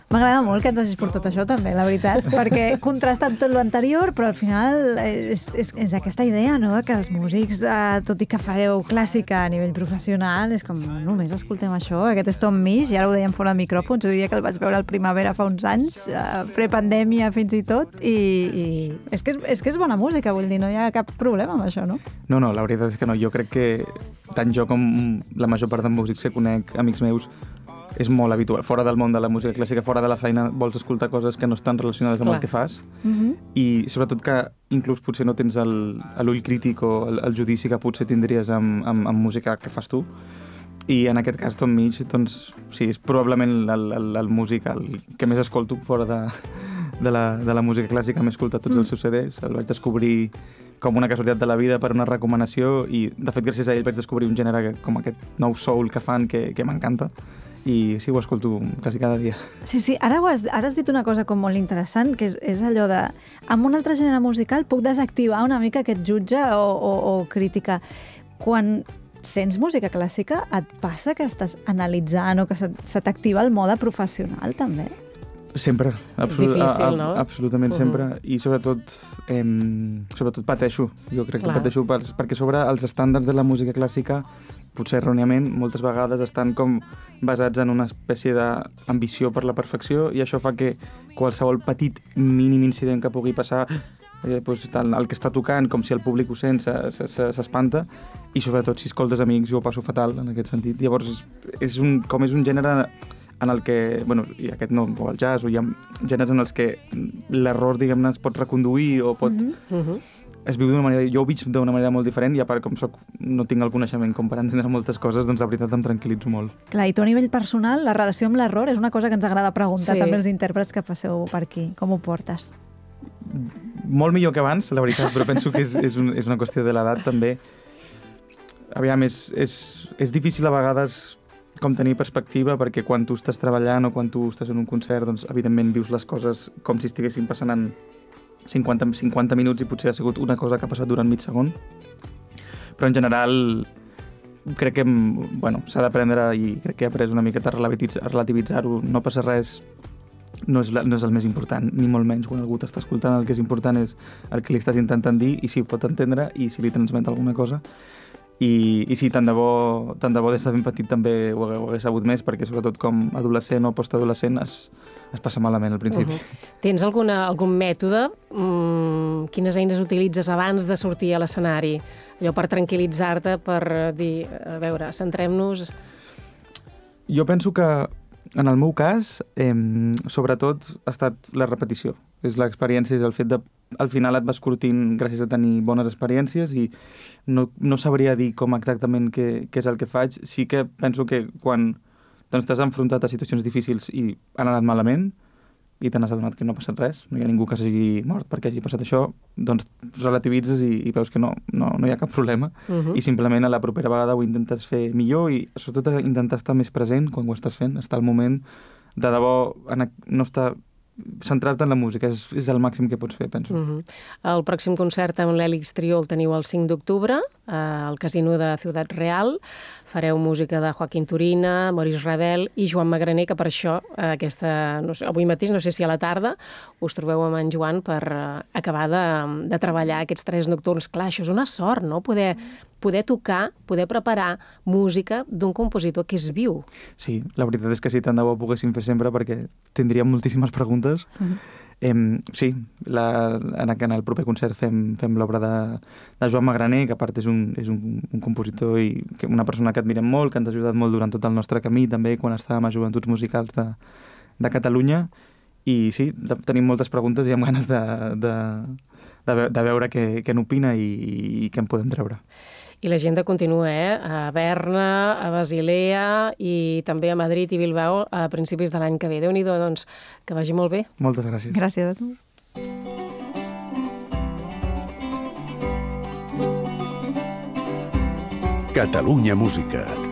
M'agrada molt que ens hagis portat això també, la veritat, perquè contrasta amb tot l'anterior, però al final és aquesta idea, no?, que els músics, tot i que feu clàssica a nivell professional, és com, només escoltem això, aquest és Tom Misch, i ara ho dèiem fora de micròfons, jo diria que el vaig veure al Primavera fa uns anys, prepandèmia fins i tot, i és que és bona música, vull dir, no hi ha cap problema amb això, no? No, la veritat és que no, jo crec que tant jo com la major part de músics que conec, amics meus, és molt habitual. Fora del món de la música clàssica, fora de la feina, vols escoltar coses que no estan relacionades amb el que fas. I sobretot que inclús potser no tens l'ull crític o el judici que potser tindries amb música que fas tu. I en aquest cas, Tom Misch, doncs, sí, és probablement el músic que més escolto fora de la música clàssica. M'he escoltat tots els seus CDs, el vaig descobrir com una casualitat de la vida per una recomanació i, de fet, gràcies a ell vaig descobrir un gènere com aquest nou soul que fan que m'encanta. I sí, ho escolto quasi cada dia. Sí, ara has dit una cosa com molt interessant, que és allò de, amb un altre gènere musical puc desactivar una mica aquest jutge o crítica. Quan sents música clàssica, et passa que estàs analitzant o que se t'activa el mode professional, també? Sempre. És difícil, no? Absolutament sempre. I sobretot pateixo. Jo crec que pateixo perquè sobre els estàndards de la música clàssica, potser erròniament, moltes vegades estan com basats en una espècie d'ambició per la perfecció i això fa que qualsevol petit mínim incident que pugui passar, tant el que està tocant com si el públic ho sent s'espanta i sobretot si escoltes amics jo ho passo fatal en aquest sentit. Llavors és un gènere en el que, i aquest no, o el jazz, o hi ha gèneres en els que l'error, diguem-ne, es pot reconduir o pot... Es viu d'una manera... Jo ho veig d'una manera molt diferent i a part com no tinc el coneixement com per entendre moltes coses, doncs la veritat em tranquil·litzo molt. Clar, i tu a nivell personal, la relació amb l'error és una cosa que ens agrada preguntar també als intèrprets que passeu per aquí. Com ho portes? Molt millor que abans, la veritat, però penso que és una qüestió de l'edat també. Aviam, és difícil a vegades com tenir perspectiva, perquè quan tu estàs treballant o quan tu estàs en un concert, doncs evidentment vius les coses com si estiguessin passant en 50 minuts i potser ha sigut una cosa que ha passat durant mig segon. Però en general crec que s'ha d'aprendre i crec que he après una miqueta a relativitzar-ho. No passa res, no és el més important, ni molt menys. Quan algú t'està escoltant, el que és important és el que li estàs intentant dir i si ho pot entendre i si li transmet alguna cosa. I sí, tant de bo des de ben petit també ho hagués sabut més, perquè sobretot com adolescent o postadolescent es passa malament al principi. Tens algun mètode? Quines eines utilitzes abans de sortir a l'escenari? Allò per tranquil·litzar-te, per dir, a veure, centrem-nos... Jo penso que, en el meu cas, sobretot ha estat la repetició. És l'experiència, és el fet de... Al final et vas curtint gràcies a tenir bones experiències i no sabria dir com exactament què és el que faig. Sí que penso que quan t'has enfrontat a situacions difícils i han anat malament i te n'has adonat que no ha passat res, no hi ha ningú que s'hagi mort perquè hagi passat això, doncs relativitzes i veus que no hi ha cap problema i simplement a la propera vegada ho intentes fer millor i sobretot intentar estar més present quan ho estàs fent, estar al moment de debò, no estar centrar-te en la música, és el màxim que pots fer, penso. El pròxim concert amb l'Hèlix Trio el teniu el 5 d'octubre al Casino de Ciutat Real. Fareu música de Joaquín Turina, Maurice Ravel i Joan Magraner, que per això avui mateix, no sé si a la tarda, us trobeu amb en Joan per acabar de treballar aquests 3 nocturns. Clar, això és una sort, no? Poder tocar, poder preparar música d'un compositor que és viu. Sí, la veritat és que sí, tant de bo poguéssim fer sempre perquè tindríem moltíssimes preguntes. Sí, en el proper concert fem l'obra de Joan Magraner, que a part és un compositor i una persona que admirem molt, que ens ha ajudat molt durant tot el nostre camí, també quan estàvem a Joventuts Musicals de Catalunya. I sí, tenim moltes preguntes i amb ganes de veure què n'opina i què en podem treure. I l'agenda continua, a Berna, a Basilea i també a Madrid i Bilbao a principis de l'any que ve. Déu-n'hi-do, doncs, que vagi molt bé. Moltes gràcies. Gràcies a tu. Catalunya Música.